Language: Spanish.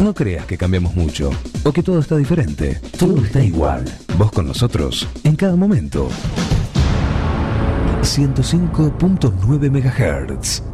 No creas que cambiamos mucho o que todo está diferente. Todo está igual. Vos con nosotros en cada momento. 105.9 MHz.